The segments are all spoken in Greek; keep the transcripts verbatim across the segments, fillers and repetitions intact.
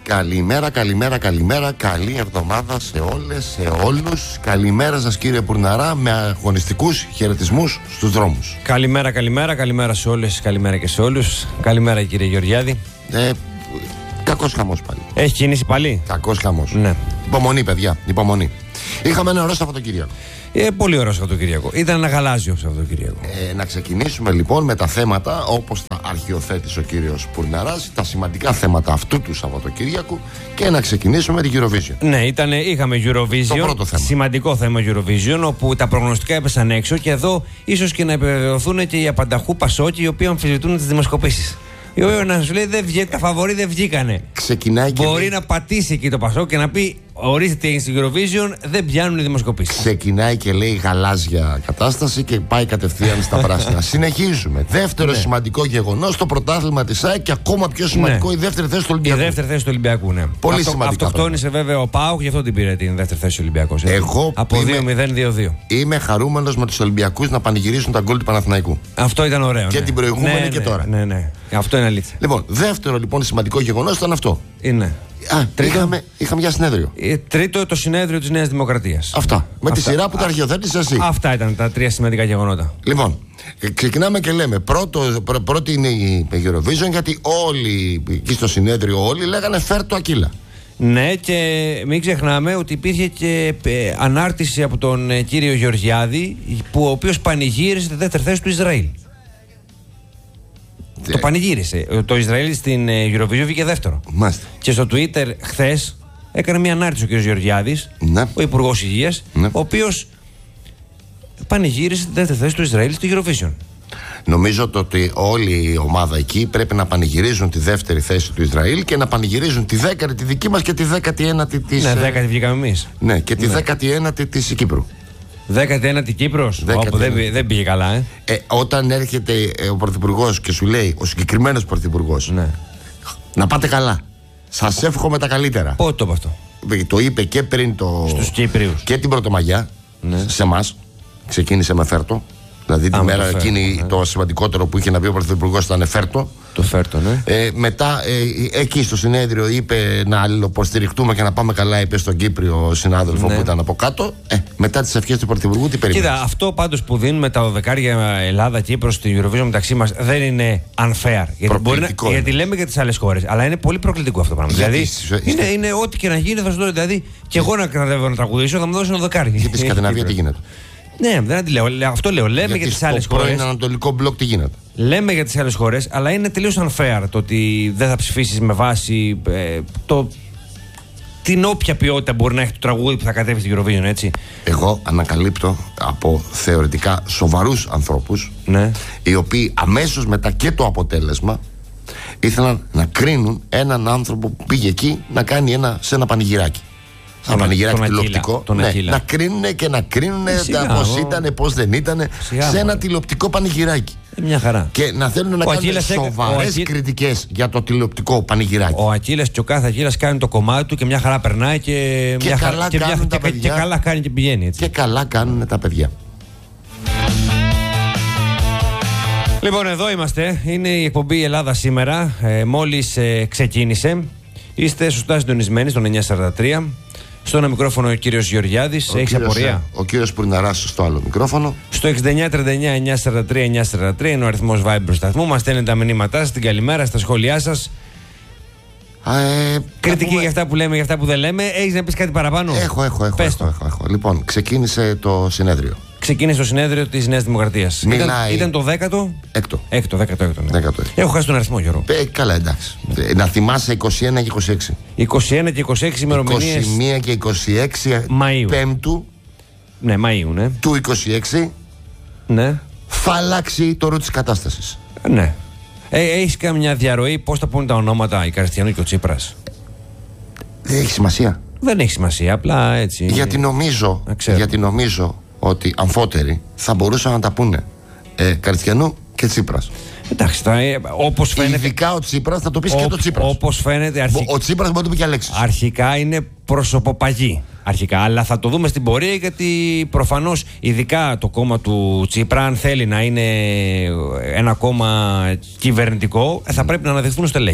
Καλημέρα, καλημέρα, καλημέρα. Καλή εβδομάδα σε όλες, σε όλους. Καλημέρα σας, κύριε Πουρναρά, με αγωνιστικούς χαιρετισμούς στους δρόμους. Καλημέρα, καλημέρα, καλημέρα σε όλες, καλημέρα και σε όλους. Καλημέρα, κύριε Γεωργιάδη. Ε, κακός χαμός πάλι. Έχει κίνηση πάλι. Κακός χαμός. Ναι. Υπομονή, παιδιά, υπομονή. Είχαμε ένα ωραίο Σαββατοκύριακο. Ε, πολύ ωραίο Σαββατοκύριακο. Ήταν ένα γαλάζιο Σαββατοκύριακο. Ε, να ξεκινήσουμε λοιπόν με τα θέματα όπως τα αρχιοθέτησε ο κύριος Πουρναράς, τα σημαντικά θέματα αυτού του Σαββατοκύριακου, και να ξεκινήσουμε με την Eurovision. Ναι, ήταν, είχαμε Eurovision. Το πρώτο θέμα. Σημαντικό θέμα Eurovision, όπου τα προγνωστικά έπεσαν έξω, και εδώ ίσως και να επιβεβαιωθούν και οι απανταχού Πασόκοι, οι οποίοι αμφισβητούν τις δημοσκοπήσεις. Η οποία να σου λέει δεν βγει, τα φαβορί δεν βγήκανε. Ξεκινάει και μπορεί λέει... να πατήσει εκεί το Πασόκ και να πει: ορίστε τι έγινε στην Eurovision, δεν πιάνουν οι δημοσκοπήσεις. Ξεκινάει και λέει γαλάζια κατάσταση και πάει κατευθείαν στα πράσινα. Συνεχίζουμε. Δεύτερο ναι. σημαντικό γεγονός, το πρωτάθλημα της ΑΕΚ, και ακόμα πιο σημαντικό, ναι. η δεύτερη θέση του Ολυμπιακού. Η δεύτερη θέση του Ολυμπιακού, ναι. Πολύ αυτό, σημαντικό. Αυτοκτόνησε βέβαια ο ΠΑΟΚ, γι' αυτό την πήρε την δεύτερη θέση του Ολυμπιακού. Εγώ από δύο μηδέν δύο δύο. Είμαι χαρούμενος με τους Ολυμπιακούς να πανηγυρίσουν τα γκολ του Παναθηναϊκού. Αυτό ήταν ωραίο. Και ναι. την προηγούμενη ναι, και ναι, τώρα. Ναι, ναι. Αυτό είναι αλήθεια. Λοιπόν, δεύτερο λοιπόν σημαντικό γεγονός ήταν αυτό. Είναι. Α, είχαμε, είχαμε για συνέδριο. Τρίτο, το συνέδριο της Νέας Δημοκρατίας. Αυτά. Με Αυτά. τη σειρά που τα αρχιοθέτησε εσύ. Αυτά ήταν τα τρία σημαντικά γεγονότα. Λοιπόν, ξεκινάμε και λέμε. Πρώτο, πρω, πρώτη είναι η Eurovision, γιατί όλοι εκεί στο συνέδριο όλοι λέγανε φέρ το Ακύλα. Ναι, και μην ξεχνάμε ότι υπήρχε και ε, ανάρτηση από τον ε, κύριο Γεωργιάδη, που, ο οποίος πανηγύρισε τη δεύτερη θέση του Ισραήλ. Yeah. Το πανηγύρισε. Το Ισραήλ στην Eurovision βγήκε δεύτερο. Μάλιστα. Και στο Twitter χθες έκανε μια ανάρτηση ο κ. Γεωργιάδης, ναι. ο Υπουργός Υγείας, ναι. ο οποίος πανηγύρισε τη δεύτερη θέση του Ισραήλ στη Eurovision. Νομίζω το ότι όλη η ομάδα εκεί πρέπει να πανηγυρίζουν τη δεύτερη θέση του Ισραήλ και να πανηγυρίζουν τη δέκατη τη δική μας και τη δέκατη ένατη της. Ναι, δέκατη βγήκαμε εμείς. Ναι, και τη ναι. δέκατη ένατη της Κύπρου. δέκατη ένατη Κύπρος, όπου δεν, δεν πήγε καλά, ε. ε. Όταν έρχεται ο Πρωθυπουργός και σου λέει, ο συγκεκριμένος Πρωθυπουργός, ναι. να πάτε καλά. Σας εύχομαι τα καλύτερα. Πότε το είπε αυτό? Το είπε και πριν το. Στους Κύπριους. Και την Πρωτομαγιά. Ναι. Σε εμάς. Ξεκίνησε με φέρτο. Δηλαδή τη μέρα φέρτο, εκείνη ναι. το σημαντικότερο που είχε να πει ο Πρωθυπουργός ήταν φέρτο. Το φέρτο, ναι. Ε, μετά ε, εκεί στο συνέδριο είπε να αλληλοποστηριχτούμε και να πάμε καλά, είπε στον Κύπριο συνάδελφο ναι. που ήταν από κάτω. Ε, μετά τις ευχές του Πρωθυπουργού, τι περιμένει. Κοίτα, αυτό πάντως που δίνουμε τα δωδεκάρια Ελλάδα-Κύπρος στη Eurovision μεταξύ μας δεν είναι unfair. Γιατί, μπορεί να, γιατί λέμε για τις άλλες χώρες, αλλά είναι πολύ προκλητικό αυτό το πράγμα. Δηλαδή είστε... είναι, είναι ό,τι και να γίνει θα σου δω. Δηλαδή και εγώ να κρατεύω να τραγουδήσω θα μου δώσει ένα δωδεκάρι. Γιατί στη Σκανδιναβία τι γίνεται? Ναι, δεν τη λέω. Αυτό λέω. Λέμε γιατί για τις άλλες χώρες. Στο ανατολικό μπλοκ τι γίνεται. Λέμε για τις άλλες χώρες, αλλά είναι τελείως unfair το ότι δεν θα ψηφίσεις με βάση ε, το, την όποια ποιότητα μπορεί να έχει το τραγούδι που θα κατέβει στην Eurovision, έτσι. Εγώ ανακαλύπτω από θεωρητικά σοβαρούς ανθρώπους, ναι. οι οποίοι αμέσως μετά και το αποτέλεσμα ήθελαν να κρίνουν έναν άνθρωπο που πήγε εκεί να κάνει ένα, σε ένα πανηγυράκι. Σαν πανηγυράκι τηλεοπτικό. Ναι, να κρίνουν και να κρίνουν πώς ήταν, πώς δεν ήταν, σε ένα τηλεοπτικό πανηγυράκι. Μια χαρά. Και να θέλουν να ο κάνουν σοβαρές Ακύλ... κριτικές για το τηλεοπτικό πανηγυράκι. Ο Ακύλας και ο κάθε Ακύλας κάνει το κομμάτι του και μια χαρά περνάει και, και, μια καλά, χαρά, και, μια... και, και καλά κάνει και πηγαίνει. Έτσι. Και καλά κάνουν τα παιδιά. Λοιπόν, εδώ είμαστε. Είναι η εκπομπή Ελλάδα σήμερα. Ε, μόλις ε, ξεκίνησε. Είστε σωστά συντονισμένοι στον εννιά σαράντα τρία. Στο ένα μικρόφωνο ο κύριος Γεωργιάδης. Έχεις απορία? Ο κύριος Πουρναράς στο άλλο μικρόφωνο. Στο εξήντα εννιά τριάντα εννιά εννιά σαράντα τρία εννιά σαράντα τρία είναι ο αριθμός Viber σταθμού. Μας στέλνετε τα μηνύματά σας, την καλημέρα, στα σχόλιά σας. Ε, Κριτική πούμε... για αυτά που λέμε, για αυτά που δεν λέμε. Έχεις να πεις κάτι παραπάνω? Έχω, έχω, έχω, έχω, έχω, έχω. Λοιπόν, ξεκίνησε το συνέδριο. Ξεκίνησε το συνέδριο της Νέας Δημοκρατίας. Μιλάει... Ήταν, ήταν το δέκατο. Έκτο. Έκτο, δέκατο, έκτο, ναι. δέκατο. Έχω χάσει τον αριθμό, Γιώργο. Ε, καλά, εντάξει. Ναι. Να θυμάσαι είκοσι ένα και είκοσι έξι. είκοσι ένα και είκοσι έξι ημερομηνίες. είκοσι μία και είκοσι έξι Μαΐου. Πέμπτου. Ναι, Μαΐου, ναι. Του είκοσι έξι. Ναι. Θα αλλάξει το ρου της κατάστασης. Ναι. Ε, έχεις καμιά διαρροή πώς θα πούνε τα ονόματα η Καριστιανού και ο Τσίπρας? Δεν έχει σημασία. Δεν έχει σημασία, απλά έτσι. Γιατί νομίζω, γιατί νομίζω ότι αμφότεροι θα μπορούσαν να τα πούνε ε, Καριστιανού και Τσίπρας. Εντάξει, όπως φαίνεται. Ειδικά ο Τσίπρας θα το πει και το Τσίπρας. Όπως φαίνεται. Αρχι... Ο Τσίπρας μπορεί να το πει και Αλέξης. Αρχικά είναι προσωποπαγή. Αρχικά, αλλά θα το δούμε στην πορεία, γιατί προφανώς ειδικά το κόμμα του Τσίπρα, αν θέλει να είναι ένα κόμμα κυβερνητικό, θα πρέπει να αναδειχθούν στελέχη.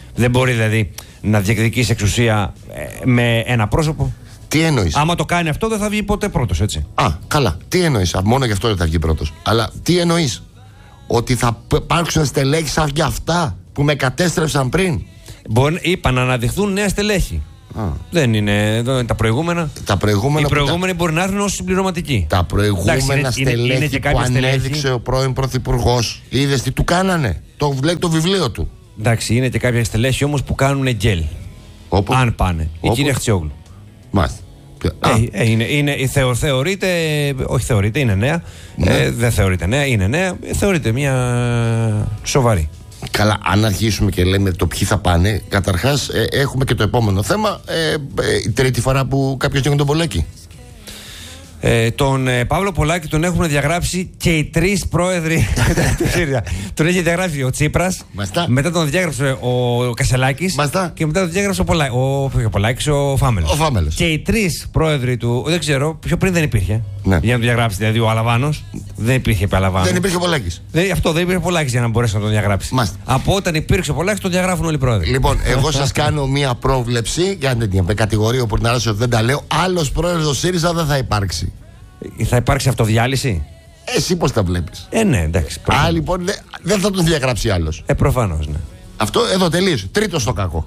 Δεν μπορεί δηλαδή να διεκδικήσει εξουσία ε, με ένα πρόσωπο. Τι εννοείς? Άμα το κάνει αυτό, δεν θα βγει ποτέ πρώτος, έτσι. Α, καλά. Τι εννοείς? Μόνο γι' αυτό δεν θα βγει πρώτος. Αλλά τι εννοείς? Ότι θα υπάρξουν στελέχη σαν για αυτά που με κατέστρεψαν πριν? Μπορεί, είπα να αναδειχθούν νέα στελέχη. Α. Δεν είναι εδώ, τα προηγούμενα. Τα προηγούμενα Οι προηγούμενοι τα... μπορεί να έρθουν ως συμπληρωματικοί. Τα προηγούμενα Εντάξει, είναι, στελέχη είναι, είναι που ανέδειξε στελέχη. Ο πρώην πρωθυπουργός. Είδες τι του κάνανε? Το λέει το βιβλίο του. Εντάξει, είναι και κάποια στελέχη όμως που κάνουν γκέλ. Όπου? Αν πάνε. Όπου? Η κυρία Χτσιόγλου. Μάλιστα. Ε, ε, είναι, είναι, θεω, θεωρείται, όχι θεωρείται, είναι νέα. Ναι. Ε, δεν θεωρείται νέα, είναι νέα. Θεωρείται μια σοβαρή. Καλά, αν αρχίσουμε και λέμε το ποιοι θα πάνε, καταρχάς ε, έχουμε και το επόμενο θέμα. Ε, ε, η τρίτη φορά που κάποιος διώχνει τον Πολάκη. Ε, τον ε, Παύλο Πολάκη τον έχουν διαγράψει και οι τρεις πρόεδροι του ΣΥΡΙΖΑ. Τον έχει διαγράψει ο Τσίπρας, μετά τον διάγραψε ο Κασελάκης και μετά τον διάγραψε ο, Πολά... ο... ο Πολάκης, ο Φάμελος. Ο Φάμελος. Και οι τρεις πρόεδροι του, δεν ξέρω, πιο πριν δεν υπήρχε. Ναι. Για να τον διαγράψει, δηλαδή ο Αλαβάνος. Δεν υπήρχε Αλαβάνος. Δεν υπήρχε ο Πολάκης. Δεν, αυτό δεν υπήρχε ο Πολάκης για να μπορέσει να τον διαγράψει. Μάλιστα. Από όταν υπήρξε ο Πολάκης τον διαγράφουν όλοι οι πρόεδροι. Λοιπόν, εγώ σας κάνω μία πρόβλεψη για την κατηγορία που την άρεσε ότι δεν τα λέω. Άλλος πρόεδρος ΣΥΡΙΖΑ δεν θα υπάρξει. Θα υπάρξει αυτοδιάλυση. Εσύ πώς τα βλέπεις? Ε, ναι, εντάξει. Α, λοιπόν, δεν δε θα τον διαγράψει άλλος. Ε, προφανώς, ναι. Αυτό εδώ τελείωσε. Τρίτο στο κακό.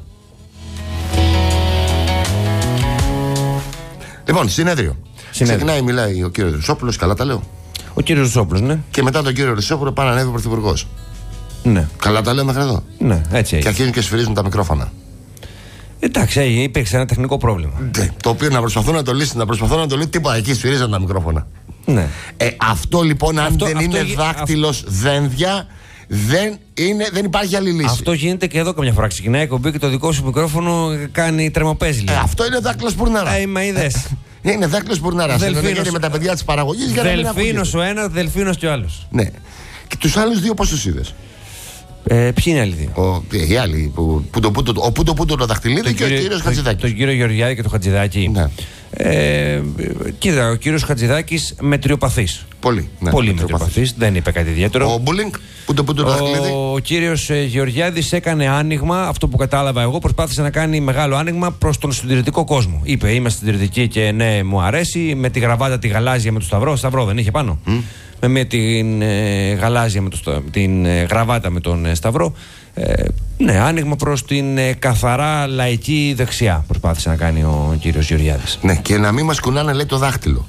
Λοιπόν, συνέδριο. συνέδριο. Ξεκινάει, μιλάει ο κύριος Ρουσόπουλος, καλά τα λέω. Ο κύριος Ρουσόπουλος, ναι. Και μετά τον κύριο Ρουσόπουλο πάνε ανέβει ο πρωθυπουργός. Ναι. Καλά τα λέω μέχρι εδώ. Ναι, έτσι. Και αρχίζουν και σφυρίζουν τα μικρόφωνα. Εντάξει, υπήρξε ένα τεχνικό πρόβλημα. Ναι, το οποίο να προσπαθούν να το λύσουν, να προσπαθούν να το λύσουν. Τίποτα, εκεί σφυρίζαν τα μικρόφωνα. Ναι. Ε, αυτό λοιπόν, αν αυτό, δεν αυτό, είναι αυτό, δάκτυλος αυτό, δένδια, δεν, είναι, δεν υπάρχει άλλη λύση. Αυτό γίνεται και εδώ καμιά φορά. Ξεκινάει η εκπομπή και το δικό σου μικρόφωνο κάνει τρεμοπέζι. Ε, αυτό είναι δάκτυλος πουρναρά. Ε, μα είδες. Είναι δάκτυλος πουρναρά. Δελφίνος με τα παιδιά της παραγωγής. Δελφίνος ο ένας, δελφίνος και ο άλλος. Ναι. Και τους άλλους δύο πώς τους είδες? Ε, ποιοι είναι οι άλλοι δύο? Ο, οι άλλοι που, που το πούτο το, το, το, το δαχτυλίδι και ο κύριος Χατζηδάκης. Τον κύριο Γεωργιάδη και τον Χατζηδάκη. Ναι. Ε, κοίτα, ο κύριος Χατζηδάκης μετριοπαθής. Πολύ. Ναι, Πολύ μετριοπαθής, δεν είπε κάτι ιδιαίτερο. Ο Μπούλινγκ, που το, που το δαχτυλίδι. Ο κύριος ε, Γεωργιάδης έκανε άνοιγμα, αυτό που κατάλαβα εγώ, προσπάθησε να κάνει μεγάλο άνοιγμα προς τον συντηρητικό κόσμο. Είπε: Είμαστε συντηρητικοί και ναι, μου αρέσει. Με τη γραβάτα τη γαλάζια με το σταυρό. Σταυρό δεν είχε πάνω. Mm. Με, με την ε, γαλάζια, με το, την ε, γραβάτα με τον ε, σταυρό. Ε, ναι, άνοιγμα προς την ε, καθαρά λαϊκή δεξιά προσπάθησε να κάνει ο κύριος Γεωργιάδης. Ναι, και να μην μας κουνάνε, λέει, το δάχτυλο.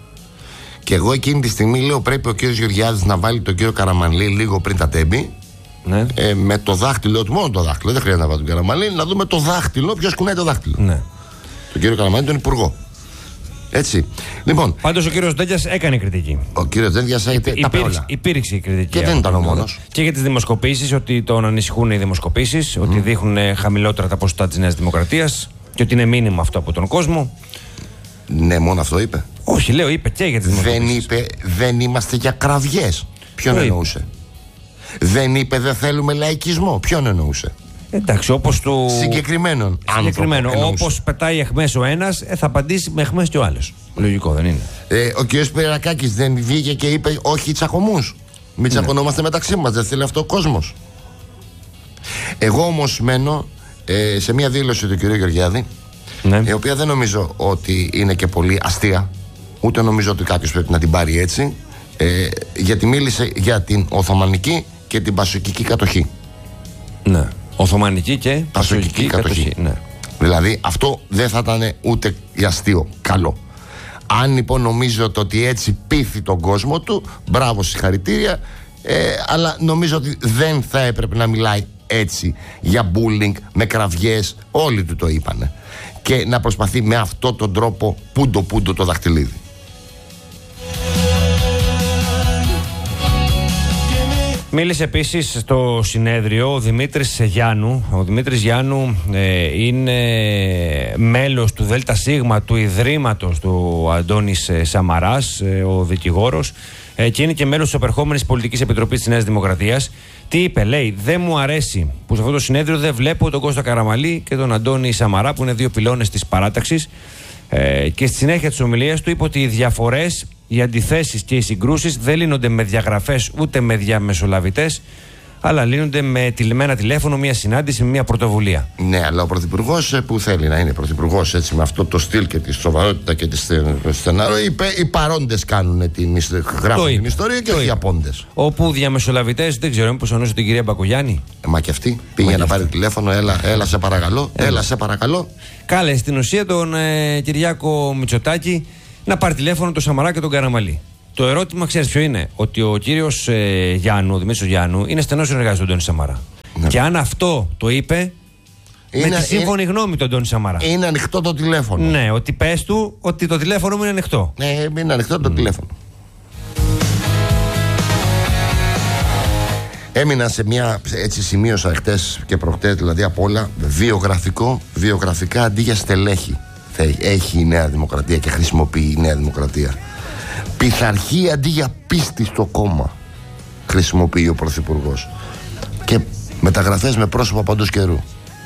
Και εγώ εκείνη τη στιγμή λέω: Πρέπει ο κύριος Γεωργιάδης να βάλει τον κύριο Καραμανλή λίγο πριν τα τέμπη. Ναι. Ε, με το δάχτυλο του, μόνο το δάχτυλο. Δεν χρειάζεται να βάλει τον Καραμανλή, να δούμε το δάχτυλο. Ποιος κουνάει το δάχτυλο? Ναι. Τον κύριο Καραμανλή, τον υπουργό. Έτσι. Λοιπόν. Πάντως ο κύριος Ντέντιας έκανε κριτική. Ο κύριος Ντέντιας έκανε υπήρξε, υπήρξε κριτική. Και δεν ήταν ο μόνος. Και για τις δημοσκοπήσεις, ότι τον ανησυχούν οι δημοσκοπήσεις, mm. ότι δείχνουν χαμηλότερα τα ποσοστά της Νέας Δημοκρατίας και ότι είναι μήνυμα αυτό από τον κόσμο. Ναι, μόνο αυτό είπε. Όχι, λέω, είπε και για τις δημοσκοπήσεις. Δεν είπε, δεν είμαστε για κραυγές. Ποιον εννοούσε? Δεν είπε, δεν θέλουμε λαϊκισμό. Ποιον εννοούσε? Εντάξει, όπως του. Συγκεκριμένον. Συγκεκριμένο. Όπως πετάει εχμές ο ένας, ε, θα απαντήσει με εχμές και ο άλλος. Λογικό, δεν είναι? Ε, ο κ. Σπυρακάκης δεν βγήκε και είπε: Όχι τσακωμούς. Μην τσακωνόμαστε ναι. μεταξύ μας. Δεν θέλει αυτό ο κόσμος. Εγώ όμως μένω ε, σε μια δήλωση του κ. Γεωργιάδη, ναι. η οποία δεν νομίζω ότι είναι και πολύ αστεία. Ούτε νομίζω ότι κάποιος πρέπει να την πάρει έτσι. Ε, γιατί μίλησε για την Οθωμανική και την Πασοκική κατοχή. Ναι. Οθωμανική και Πασοκική κατοχή. κατοχή. Ναι. Δηλαδή αυτό δεν θα ήταν ούτε για αστείο καλό. Αν λοιπόν νομίζετε ότι έτσι πείθει τον κόσμο του, μπράβο, συγχαρητήρια. Ε, αλλά νομίζω ότι δεν θα έπρεπε να μιλάει έτσι για bullying, με κραυγές. Όλοι του το είπανε. Και να προσπαθεί με αυτόν τον τρόπο πούντο πούντο το δαχτυλίδι. Μίλησε επίσης στο συνέδριο ο Δημήτρης Γιάννου. Ο Δημήτρης Γιάννου ε, είναι μέλος του ΔΣ του Ιδρύματος του Αντώνης Σαμαράς, ε, ο δικηγόρος, ε, και είναι και μέλος της επερχόμενης Πολιτικής Επιτροπής της Νέας Δημοκρατίας. Τι είπε? Λέει: Δεν μου αρέσει που σε αυτό το συνέδριο δεν βλέπω τον Κώστα Καραμανλή και τον Αντώνη Σαμαρά, που είναι δύο πυλώνες της παράταξης. Ε, και στη συνέχεια της ομιλίας του είπε ότι οι διαφορές, οι αντιθέσεις και οι συγκρούσεις δεν λύνονται με διαγραφές ούτε με διαμεσολαβητές, Αλλά λύνονται με τηλεμένα τηλέφωνο, μια συνάντηση, μια πρωτοβουλία. Ναι, αλλά ο πρωθυπουργός που θέλει να είναι πρωθυπουργός έτσι με αυτό το στυλ και τη σοβαρότητα και τη στενάρο, οι, οι παρόντες κάνουν την, γράφουν την ιστορία και όχι οι απόντες. Όπου διαμεσολαβητές, δεν ξέρω, μήπως εννοούσε την κυρία Μπακογιάννη. Ε, μα και αυτή πήγε μα να πάρει τηλέφωνο, έλα, έλα σε παρακαλώ, έλα, έλα σε παρακαλώ. Κάλεσε στην ουσία τον ε, Κυριάκο Μητσοτάκη να πάρει τηλέφωνο τον Σαμαρά και τον Καραμαλή. Το ερώτημα, ξέρεις ποιο είναι? Ότι ο κύριος ε, Γιάννου, ο Δημήτρης Γιάννου, είναι στενός συνεργάτης του Αντώνη Σαμαρά. Ναι. Και αν αυτό το είπε, είναι, με τη σύμφωνη είναι, γνώμη του Αντώνη Σαμαρά. Είναι ανοιχτό το τηλέφωνο. Ναι, ότι πες του ότι το τηλέφωνο μου είναι ανοιχτό. Ναι, είναι ανοιχτό το mm. τηλέφωνο. Έμεινα σε μια, έτσι σημείωσα χτες και προχτές, δηλαδή απ' όλα, βιογραφικό, βιογραφικά αντί για στελέχη έχει η Νέα Δημοκρατία και χρησιμοποιεί η Νέα Δημοκρατία. Πειθαρχία αντί για πίστη στο κόμμα χρησιμοποιεί ο Πρωθυπουργός. Και μεταγραφές με πρόσωπα παντός καιρού.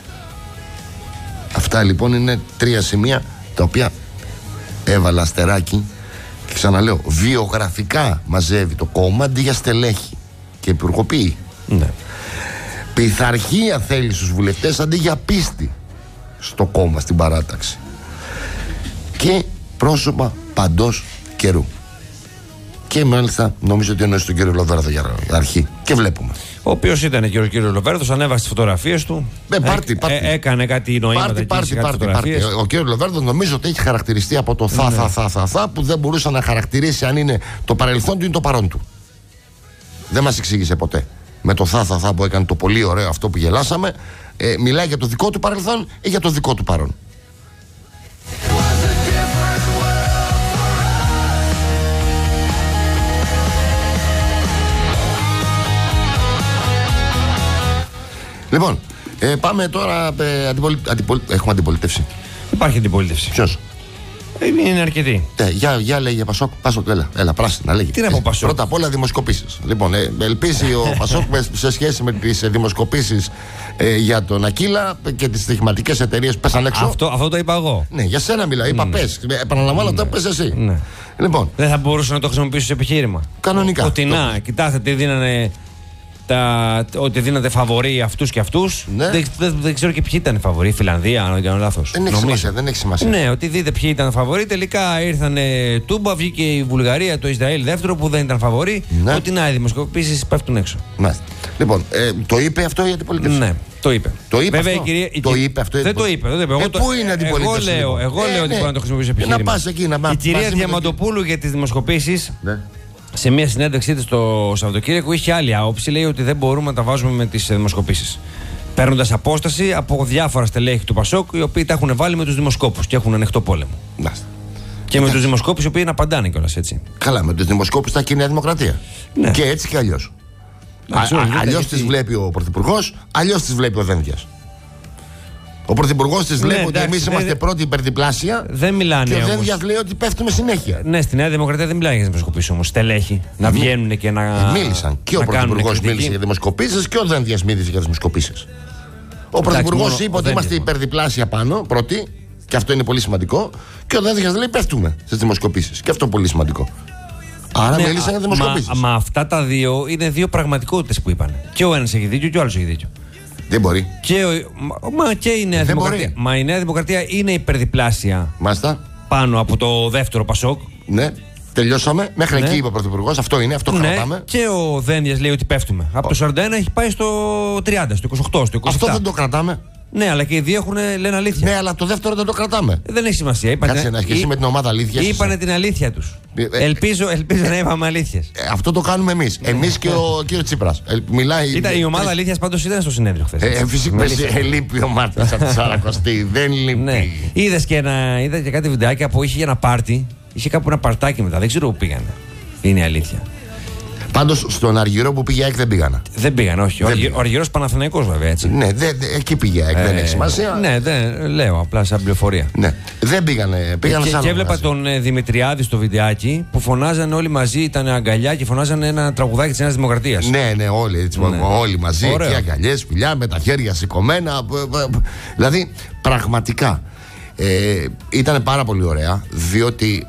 Αυτά λοιπόν είναι τρία σημεία τα οποία έβαλα αστεράκι και ξαναλέω, βιογραφικά μαζεύει το κόμμα αντί για στελέχη και υπουργοποιεί. Ναι. Πειθαρχία θέλει στους βουλευτές αντί για πίστη στο κόμμα, στην παράταξη. Και πρόσωπα παντός καιρού. Και μάλιστα νομίζω ότι εννοεί τον κύριο Λοβέρδο για αρχή. Και βλέπουμε. Ο οποίος ήταν και ο κύριο Λοβέρδο, ανέβασε τις φωτογραφίες του. Ε, πάρτι, πάρτι. Έ, έκανε κάτι νοήματα πάρτι, πάρτι, πάρτι, πάρτι. Ο κύριο Λοβέρδο νομίζω ότι έχει χαρακτηριστεί από το θα, ναι. θα, θα, θα, θα, που δεν μπορούσε να χαρακτηρίσει αν είναι το παρελθόν του ή το παρόν του. Δεν μας εξήγησε ποτέ. Με το θα, θα, θα που έκανε το πολύ ωραίο αυτό που γελάσαμε, ε, μιλάει για το δικό του παρελθόν ή για το δικό του παρόν. Λοιπόν, ε, πάμε τώρα. Ε, αντιπολι... Αντιπολι... Έχουμε αντιπολίτευση. Υπάρχει αντιπολίτευση. Ποιος? Ε, είναι αρκετοί. Ε, για, για λέγε Πασόκ, Πασόκ, έλα, έλα πράσινα λέγε. Τι να πω Πασόκ? Πρώτα απ' όλα δημοσκοπήσεις. Λοιπόν, ε, ελπίζει ο Πασόκ σε σχέση με τις δημοσκοπήσεις ε, για τον Ακύλα και τις στοιχηματικές εταιρείες που πέσαν έξω. Αυτό, αυτό το είπα εγώ. Ναι, για σένα μιλάω. Είπα mm. πες. Επαναλαμβάνω mm. αυτό που πες εσύ. Mm. Λοιπόν. Δεν θα μπορούσα να το χρησιμοποιήσω σε επιχείρημα. Κανονικά. Ότι να, το... κοιτάξτε τι δίνανε. Τα, ότι δίνατε φαβορί αυτούς και αυτούς. Ναι. Δεν, δεν, δεν ξέρω και ποιοι ήταν φαβορί. Φιλανδία, αν δεν κάνω λάθος. Δεν έχει σημασία, δεν έχει σημασία. Ναι, ότι δείτε ποιοι ήταν φαβορί. Τελικά ήρθαν τούμπα, βγήκε η Βουλγαρία, το Ισραήλ δεύτερο που δεν ήταν φαβορί. Ναι. Ότι να οι δημοσκοπήσεις πέφτουν έξω. Ναι. Λοιπόν, ε, το είπε αυτό η αντιπολίτευση. Ναι, το είπε. Το είπε Βέβαια, αυτό. Η κυρία, το είπε αυτό. Δεν το είπε. Δεν το είπε. Ε, πού είναι αντιπολίτευση? Εγώ λέω, εγώ λέω ε, ότι ναι. μπορεί να το χρησιμοποιήσει επιχείρημα. Να πας εκεί, να η κυρία Διαμαντοπούλου για τις δημοσκοπήσεις. Ναι. Σε μια συνέντευξή της το Σαββατοκύριακο είχε άλλη άποψη. Λέει ότι δεν μπορούμε να τα βάζουμε με τις δημοσκοπήσεις. Παίρνοντας απόσταση από διάφορα στελέχη του Πασόκ, οι οποίοι τα έχουν βάλει με τους δημοσκόπους και έχουν ανοιχτό πόλεμο. Να. Και με τους δημοσκόπους οι οποίοι να απαντάνε κιόλας έτσι. Καλά, με τους δημοσκόπους θα γίνει η Δημοκρατία. Ναι. Και έτσι και αλλιώς. Αλλιώς τις βλέπει ο Πρωθυπουργός, αλλιώς τις βλέπει ο Δένδιας. Ο Πρωθυπουργός της λέει ναι, ότι εμείς είμαστε δε... πρώτοι υπερδιπλάσια. Δεν μιλάνε. Και ο Δένδιας λέει ότι πέφτουμε συνέχεια. Ναι, στη Νέα Δημοκρατία δεν μιλάει για δημοσκοπήσεις όμως. Στελέχη. Να βγαίνουν και να. Ε, μίλησαν. Και ο Πρωθυπουργός μίλησε για δημοσκοπήσεις και ο Δένδιας μίλησε για δημοσκοπήσεις. Ο Πρωθυπουργός είπε ότι είμαστε υπερδιπλάσια πάνω, πρώτοι. Και αυτό είναι πολύ σημαντικό. Και ο Δένδιας λέει πέφτουμε στις δημοσκοπήσεις. Και αυτό πολύ σημαντικό. Άρα ναι, μίλησαν για δημοσκοπήσεις. Μα, μα αυτά τα δύο είναι δύο πραγματικότητες που είπαν. Και ο ένας έχει δίκιο και ο άλλος έχει δίκιο. Δεν μπορεί. Και, μα και η Νέα Δημοκρατία. Μα η Νέα Δημοκρατία είναι υπερδιπλάσια. Μάλιστα. Πάνω από το δεύτερο Πασόκ. Ναι. Τελειώσαμε. Μέχρι ναι. εκεί είπε ο Πρωθυπουργός. Αυτό είναι, αυτό ναι. κρατάμε. Και ο Δένδιας λέει ότι πέφτουμε. Από oh. το σαράντα ένα έχει πάει στο τριάντα, στο είκοσι οκτώ, στο είκοσι επτά. Αυτό δεν το κρατάμε. Ναι, αλλά και οι δύο έχουν, λένε αλήθεια. Ναι, αλλά το δεύτερο δεν το κρατάμε. Δεν έχει σημασία. Είπανε, Κάτσε να αρχίσει με την ομάδα αλήθεια. Είπανε την αλήθεια τους. Ε, ελπίζω, ελπίζω να είπαμε αλήθειες. Ε, αυτό το κάνουμε εμείς. Εμείς και ο κύριο Τσίπρας. Ε, μιλάει. Ήταν, η ομάδα αλήθειας πάντως ήταν στο συνέδριο χθες. Ε, φυσικά ε, λείπει ο Μάρτins από τη Σαρακοστή. Δεν λείπει. Ναι. Είδες και, είδα και κάτι βιντεάκια που είχε για ένα πάρτι. Είχε κάπου ένα παρτάκι μετά. Δεν ξέρω πού πήγανε. Είναι η αλήθεια. Πάντως στον Αργυρό που πήγε ΑΕΚ δεν πήγανα. Δεν πήγαν, όχι. Δεν ο πήγαν. Αργυρός Παναθηναϊκός βέβαια έτσι. Ναι, δε, δε, εκεί πήγε ΑΕΚ, ε, δεν έχει σημασία. Ναι, δεν, λέω απλά σαν πληροφορία. Ναι, δεν πήγανε. Πήγαν και, σαν και έβλεπα τον ε, Δημητριάδη στο βιντεάκι που φωνάζανε όλοι μαζί, ήταν αγκαλιά και φωνάζανε ένα τραγουδάκι της Νέας Δημοκρατίας. Ναι, ναι, όλοι, έτσι, ναι. όλοι μαζί. Ωραίο. Και αγκαλιές, φιλιά με τα χέρια σηκωμένα. Δηλαδή, πραγματικά ε, ήταν πάρα πολύ ωραία διότι.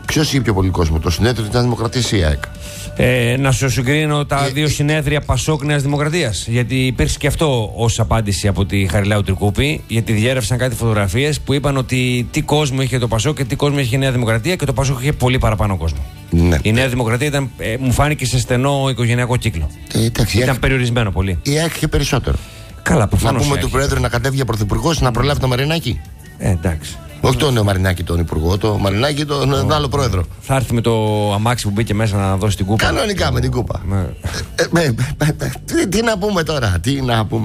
Ποιος είχε πιο πολύ κόσμο, το συνέδριο της Δημοκρατίας ή η ΑΕΚ? Ε, να σου συγκρίνω τα ε, δύο συνέδρια Πασόκ Νέας Δημοκρατίας. Γιατί υπήρξε και αυτό ως απάντηση από τη Χαριλάου Τρικούπη. Γιατί διέρευσαν κάτι φωτογραφίες που είπαν ότι τι κόσμο είχε το Πασόκ και τι κόσμο είχε η Νέα Δημοκρατία, και το Πασόκ είχε πολύ παραπάνω κόσμο. Ναι. Η Νέα Δημοκρατία ήταν, ε, μου φάνηκε σε στενό οικογενειακό κύκλο. Ε, εντάξει, ήταν έχει... περιορισμένο πολύ. Η ΑΕΚ είχε περισσότερο. Καλά, προφανώς. Να πούμε του Προέδρου να κατέβει για πρωθυπουργός να προλάβει το Μαρινάκι. Ε, εντάξει. Όχι τον νέο Μαρινάκη τον υπουργό, το Μαρινάκη τον oh. άλλο πρόεδρο. Θα έρθει με το αμάξι που μπήκε μέσα να δώσει την κούπα. Κανονικά με την κούπα. ε, ε, ε, ε, ε, τι, τι να πούμε τώρα, τι να πούμε.